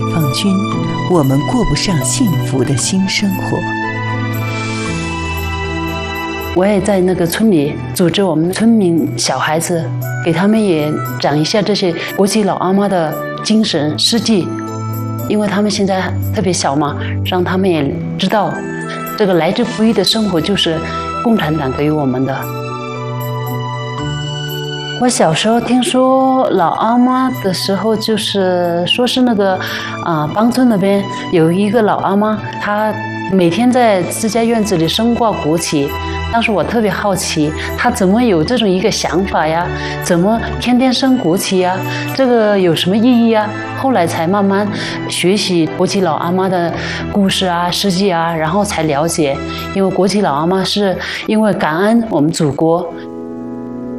放军，我们过不上幸福的新生活。 我也在那个村里组织我们村民小孩子，给他们也讲一下这些国际老阿妈的精神事迹，因为他们现在特别小嘛，让他们也知道这个来之不易的生活就是共产党给予我们的。我小时候听说老阿妈的时候，就是说是那个邦村那边有一个老阿妈，她每天在自家院子里升挂国旗。当时我特别好奇，她怎么有这种一个想法呀？怎么天天升国旗呀？这个有什么意义呀？后来才慢慢学习国旗老阿妈的故事啊、事迹啊，然后才了解，因为国旗老阿妈是因为感恩我们祖国，